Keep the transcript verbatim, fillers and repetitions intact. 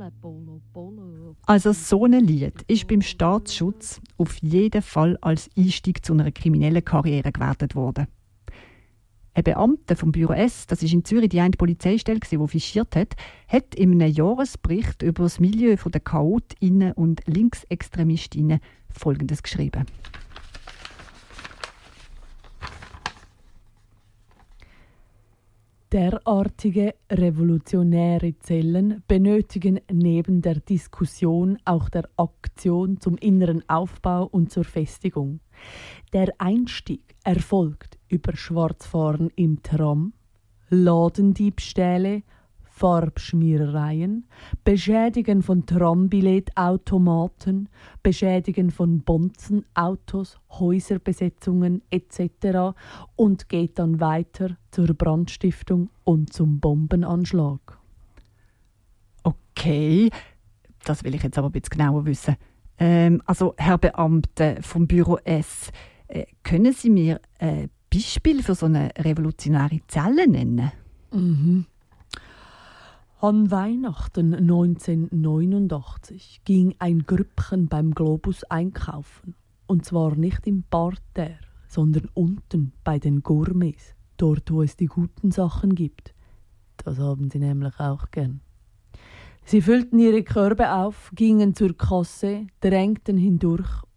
Also so ein Lied ist beim Staatsschutz auf jeden Fall als Einstieg zu einer kriminellen Karriere gewertet worden. Ein Beamter vom Büro S, das ist in Zürich die eine Polizeistelle, die fischiert hat, hat in einem Jahresbericht über das Milieu der Chaotinnen und Linksextremistinnen Folgendes geschrieben. Derartige revolutionäre Zellen benötigen neben der Diskussion auch der Aktion zum inneren Aufbau und zur Festigung. Der Einstieg erfolgt über Schwarzfahren im Tram, Ladendiebstähle, Farbschmierereien, Beschädigen von Trambilletautomaten, Beschädigen von Bonzen, Autos, Häuserbesetzungen et cetera und geht dann weiter zur Brandstiftung und zum Bombenanschlag. Okay, das will ich jetzt aber ein bisschen genauer wissen. Ähm, also, Herr Beamte vom Büro S, äh, können Sie mir ein Beispiel für so eine revolutionäre Zelle nennen? Mhm. An Weihnachten neunzehnhundertneunundachtzig ging ein Grüppchen beim Globus einkaufen. Und zwar nicht im Parterre, sondern unten bei den Gourmets, dort wo es die guten Sachen gibt. Das haben sie nämlich auch gern. Sie füllten ihre Körbe auf, gingen zur Kasse, drängten hindurch